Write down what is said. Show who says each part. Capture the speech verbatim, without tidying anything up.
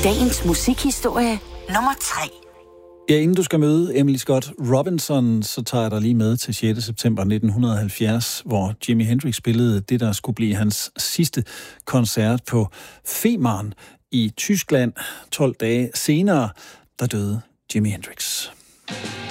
Speaker 1: Dagens musikhistorie nummer tre.
Speaker 2: Ja, inden du skal møde Emily Scott Robinson, så tager jeg dig lige med til sjette september nitten halvfjerds, hvor Jimi Hendrix spillede det, der skulle blive hans sidste koncert på Fehmarn i Tyskland. tolv dage senere, der døde Jimi Hendrix.